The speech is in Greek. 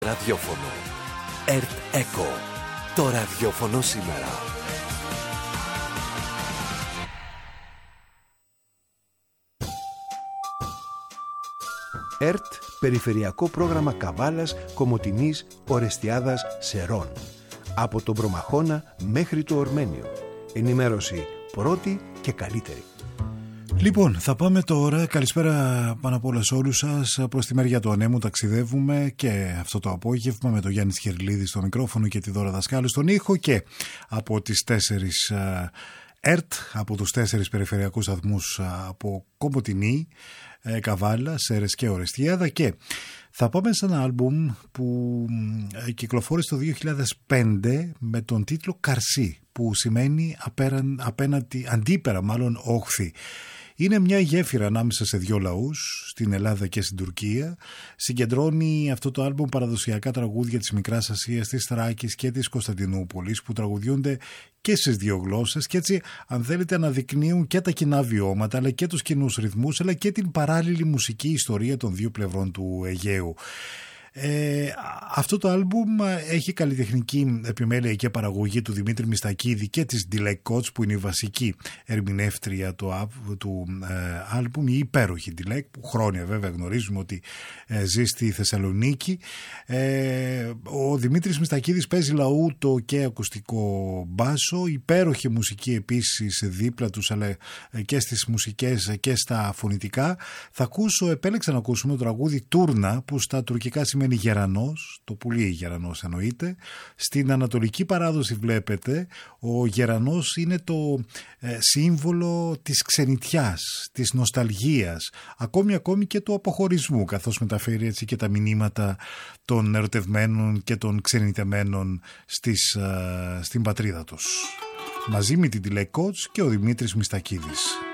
Ραδιόφωνο. ΕΡΤ ΕΚΟ. Το ραδιόφωνο σήμερα. ΕΡΤ, περιφερειακό πρόγραμμα Καβάλας, Κομοτηνής, Ορεστιάδας, Σερών. Από τον Προμαχώνα μέχρι το Ορμένιο. Ενημέρωση πρώτη και καλύτερη. Λοιπόν, θα πάμε τώρα, καλησπέρα πάνω απ' όλα σε όλους σας, προς τη μεριά του Ανέμου ταξιδεύουμε και αυτό το απόγευμα με τον Γιάννη Σχερλίδη στο μικρόφωνο και τη Δώρα Δασκάλου στον ήχο και από τις 4 ΕΡΤ, από τους 4 περιφερειακούς σταθμούς από Κομοτηνή, Καβάλα, Σέρες και Ορεστιάδα και θα πάμε σε ένα άλμπουμ που κυκλοφόρησε το 2005 με τον τίτλο «Καρσί», που σημαίνει αντίπερα όχθη. Είναι μια γέφυρα ανάμεσα σε δύο λαούς, στην Ελλάδα και στην Τουρκία. Συγκεντρώνει αυτό το άλμπουμ παραδοσιακά τραγούδια της Μικράς Ασίας, της Θράκης και της Κωνσταντινούπολης που τραγουδιούνται και στις δύο γλώσσες και έτσι, αν θέλετε, αναδεικνύουν και τα κοινά βιώματα αλλά και τους κοινούς ρυθμούς αλλά και την παράλληλη μουσική ιστορία των δύο πλευρών του Αιγαίου. Αυτό το άλμπουμ έχει καλλιτεχνική επιμέλεια και παραγωγή του Δημήτρη Μιστακίδη και της Ντιλέκ Κότς, που είναι η βασική ερμηνεύτρια του άλμπουμ, η υπέροχη Ντιλέκ, που χρόνια βέβαια γνωρίζουμε ότι ζει στη Θεσσαλονίκη. Ο Δημήτρης Μιστακίδης παίζει λαούτο και ακουστικό μπάσο, υπέροχη μουσική επίσης δίπλα τους, αλλά και στις μουσικές και στα φωνητικά. Επέλεξα να ακούσουμε το τραγούδι Τούρνα, που στα τουρκικά σημαίνει γερανός, το πουλί γερανός εννοείται. Στην ανατολική παράδοση βλέπετε ο γερανός είναι το σύμβολο της ξενιτιάς, της νοσταλγίας, ακόμη και του αποχωρισμού, καθώς μεταφέρει έτσι και τα μηνύματα των ερωτευμένων και των ξενιτεμένων στην πατρίδα τους. Μαζί με την Ντιλέκ Κότς και ο Δημήτρης Μιστακίδης.